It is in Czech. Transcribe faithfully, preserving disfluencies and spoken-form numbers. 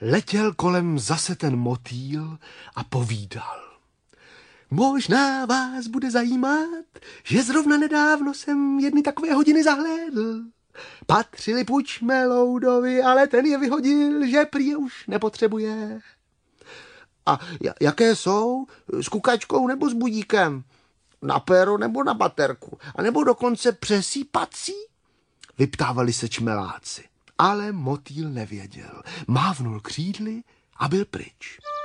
Letěl kolem zase ten motýl a povídal. Možná vás bude zajímat, že zrovna nedávno jsem jedny takové hodiny zahlédl. Patřili Pučmeloudovi, ale ten je vyhodil, že prý je už nepotřebuje. A jaké jsou? S kukačkou nebo s budíkem? Na péro nebo na baterku? A nebo dokonce přesýpací? Vyptávali se čmeláci. Ale motýl nevěděl. Mávnul křídly a byl pryč.